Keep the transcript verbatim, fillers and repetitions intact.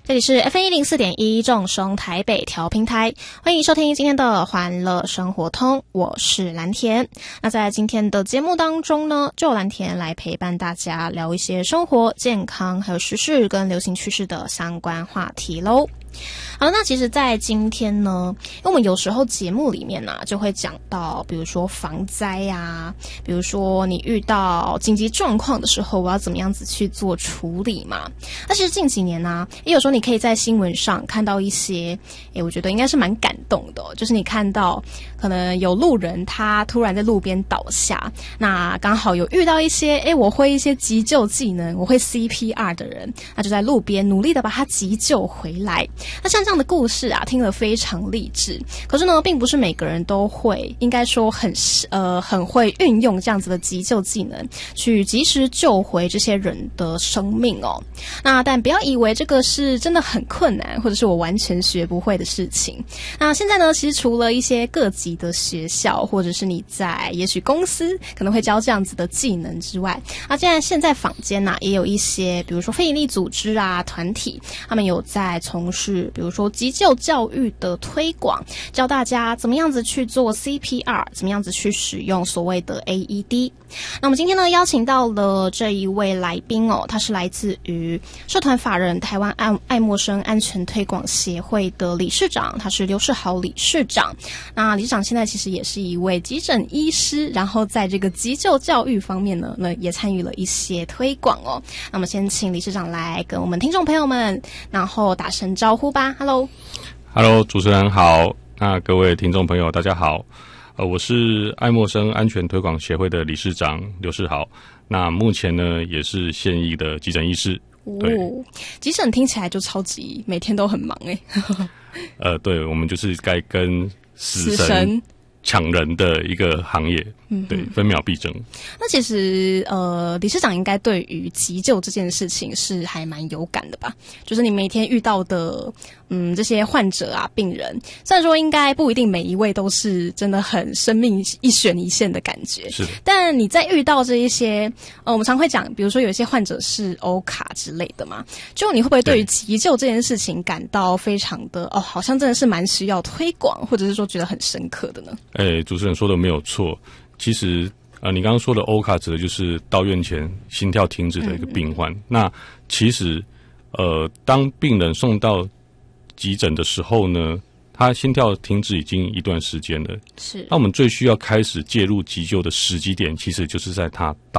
这里是 F M 一零四点一众生台北调频台，欢迎收听今天的欢乐生活通，我是蓝田。那在今天的节目当中呢，就蓝田来陪伴大家聊一些生活、健康还有时事跟流行趋势的相关话题咯。好了，那其实在今天呢，因为我们有时候节目里面啊就会讲到比如说防灾啊，比如说你遇到紧急状况的时候我要怎么样子去做处理嘛。那其实近几年啊，也有时候你可以在新闻上看到一些诶我觉得应该是蛮感动的、哦、就是你看到可能有路人他突然在路边倒下，那刚好有遇到一些诶我会一些急救技能，我会 C P R 的人，那就在路边努力的把他急救回来。那像这样的故事啊，听了非常励志。可是呢，并不是每个人都会，应该说很呃很会运用这样子的急救技能，去及时救回这些人的生命哦。那但不要以为这个是真的很困难，或者是我完全学不会的事情。那现在呢，其实除了一些各级的学校，或者是你在也许公司可能会教这样子的技能之外，那现在现在坊间啊，也有一些比如说非营利组织啊团体，他们有在从事比如说急救教育的推广，教大家怎么样子去做 C P R， 怎么样子去使用所谓的 A E D。 那我们今天呢邀请到了这一位来宾哦，他是来自于社团法人台湾爱爱默生安全推广协会的理事长，他是刘世豪理事长。那理事长现在其实也是一位急诊医师，然后在这个急救教育方面呢，那也参与了一些推广哦。那么先请理事长来跟我们听众朋友们然后打声招呼吧。 Hello Hello， 主持人好，那各位听众朋友大家好，呃，我是爱默生安全推广协会的理事长刘世豪，那目前呢也是现役的急诊医师。对、哦， 急诊听起来就超级每天都很忙诶。 呃，对，我们就是该跟死神抢人的一个行业，嗯，对，分秒必争。 那其实呃，理事长应该对于急救这件事情是还蛮有感的吧？就是你每天遇到的嗯这些患者啊、病人，虽然说应该不一定每一位都是真的很生命一悬一线的感觉， 是， 但你在遇到这一些呃，我们常会讲，比如说有一些患者是欧卡之类的嘛，就你会不会对于急救这件事情感到非常的哦，好像真的是蛮需要推广，或者是说觉得很深刻的呢？ 哎，主持人说的没有错。其实，呃，你刚刚说的欧卡指的就是到院前心跳停止的一个病患。嗯、那其实，呃，当病人送到急诊的时候呢，他心跳停止已经一段时间了。 是。 那我们最需要开始介入急救的时机点，其实就是在他